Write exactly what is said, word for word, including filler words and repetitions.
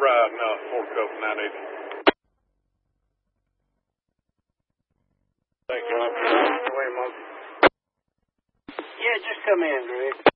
ride now, Fort Cup nine eighty. Thank you. Yeah, just come in, Greg.